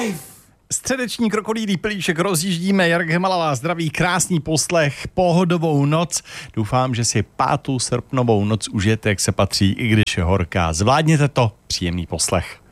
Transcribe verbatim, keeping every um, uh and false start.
Středeční krokodýlí pilíšek rozjíždíme, Jarek Hemalová zdraví, krásný poslech, pohodovou noc. Doufám, že si pátou srpnovou noc užijete, jak se patří, i když je horká. Zvládněte to, příjemný poslech.